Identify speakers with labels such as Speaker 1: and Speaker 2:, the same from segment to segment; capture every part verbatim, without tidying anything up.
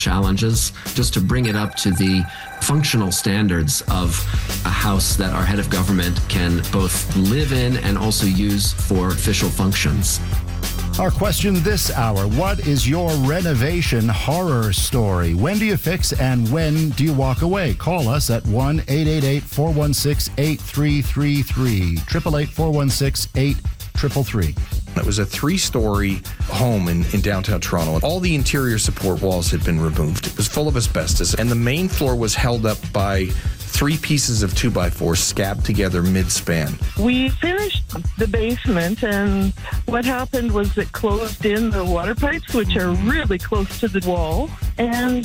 Speaker 1: challenges just to bring it up to the functional standards of a house that our head of government can both live in and also use for official functions.
Speaker 2: Our question this hour: what is your renovation horror story? When do you fix and when do you walk away? Call us at one eight eight eight, four one six, eight three three three. eight eight eight, four one six, eight three three.
Speaker 3: It was a three-story home in, in downtown Toronto. All the interior support walls had been removed. It was full of asbestos, and the main floor was held up by three pieces of two by four scabbed together mid-span.
Speaker 4: We finished the basement, and what happened was it closed in the water pipes, which are really close to the wall, and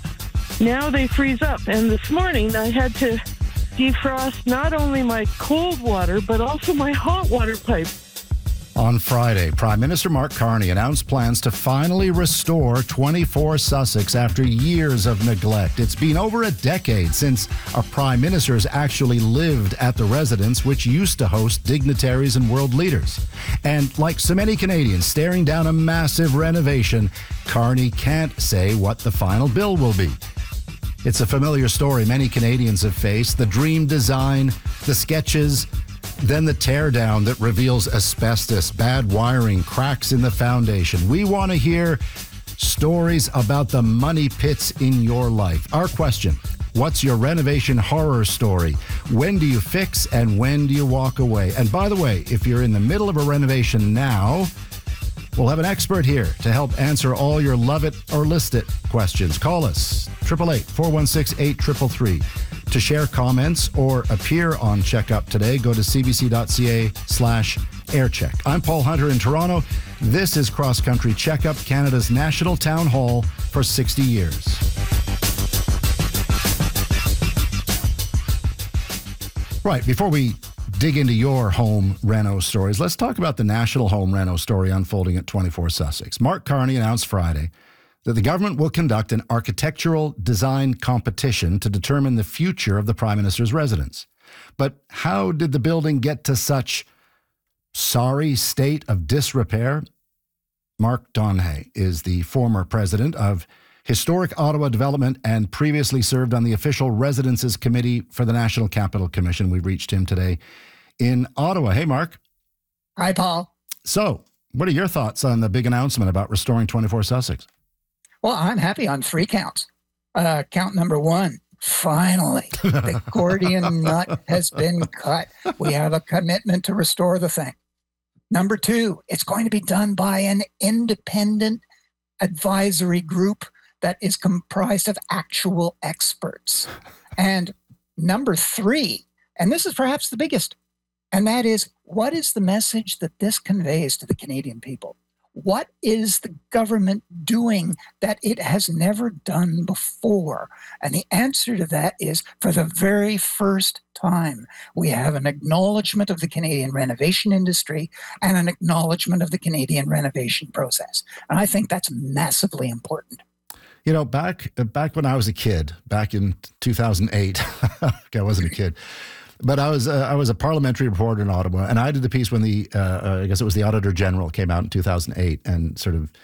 Speaker 4: now they freeze up. And this morning I had to defrost not only my cold water, but also my hot water pipe.
Speaker 2: On Friday, Prime Minister Mark Carney announced plans to finally restore twenty-four Sussex after years of neglect. It's been over a decade since a Prime Minister has actually lived at the residence, which used to host dignitaries and world leaders. And like so many Canadians staring down a massive renovation, Carney can't say what the final bill will be. It's a familiar story many Canadians have faced: the dream design, the sketches, then the teardown that reveals asbestos, bad wiring, cracks in the foundation. We want to hear stories about the money pits in your life. Our question: what's your renovation horror story? When do you fix and when do you walk away? And by the way, if you're in the middle of a renovation now, we'll have an expert here to help answer all your love it or list it questions. Call us, eight eight eight, four one six, eight three three. To share comments or appear on Checkup today, go to cbc.ca slash aircheck. I'm Paul Hunter in Toronto. This is Cross Country Checkup, Canada's national town hall for sixty years. Right, before we dig into your home reno stories, let's talk about the national home reno story unfolding at twenty-four Sussex. Mark Carney announced Friday that the government will conduct an architectural design competition to determine the future of the Prime Minister's residence. But how did the building get to such sorry state of disrepair? Mark Donahue is the former president of Historic Ottawa Development and previously served on the Official Residences Committee for the National Capital Commission. We've reached him today in Ottawa. Hey, Mark.
Speaker 5: Hi, Paul.
Speaker 2: So, what are your thoughts on the big announcement about restoring twenty-four Sussex?
Speaker 5: Well, I'm happy on three counts. Uh, count number one, finally, the Gordian nut has been cut. We have a commitment to restore the thing. Number two, it's going to be done by an independent advisory group that is comprised of actual experts. And number three, and this is perhaps the biggest, and that is, what is the message that this conveys to the Canadian people? What is the government doing that it has never done before? And the answer to that is, for the very first time, we have an acknowledgement of the Canadian renovation industry and an acknowledgement of the Canadian renovation process. And I think that's massively important.
Speaker 2: You know, back back when I was a kid, back in two thousand eight, I wasn't a kid, but I was uh, I was a parliamentary reporter in Ottawa, and I did the piece when the uh, uh, I guess it was the Auditor General came out in two thousand eight and sort of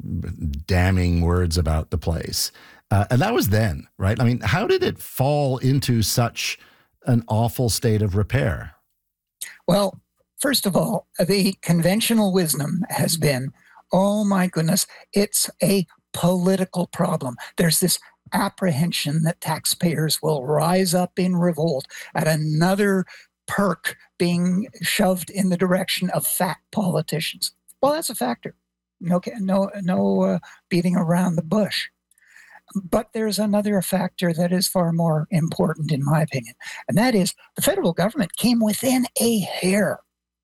Speaker 2: damning words about the place, uh, and that was then, right? I mean, how did it fall into such an awful state of repair?
Speaker 5: Well, first of all, the conventional wisdom has been, oh my goodness, it's a political problem. There's this apprehension that taxpayers will rise up in revolt at another perk being shoved in the direction of fat politicians. Well, that's a factor. No, no, no uh, beating around the bush. But there's another factor that is far more important, in my opinion, and that is the federal government came within a hair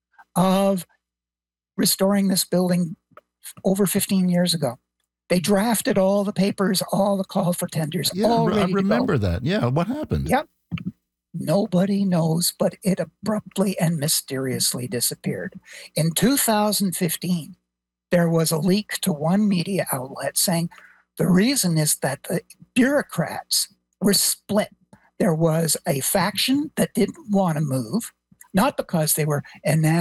Speaker 5: of restoring this building over fifteen years ago. They drafted all the papers, all the call for tenders.
Speaker 2: Yeah,
Speaker 5: all
Speaker 2: I
Speaker 5: ready
Speaker 2: remember
Speaker 5: to go.
Speaker 2: that. Yeah, what happened?
Speaker 5: Yep. Nobody knows, but it abruptly and mysteriously disappeared. In two thousand fifteen, there was a leak to one media outlet saying the reason is that the bureaucrats were split. There was a faction that didn't want to move, not because they were enamored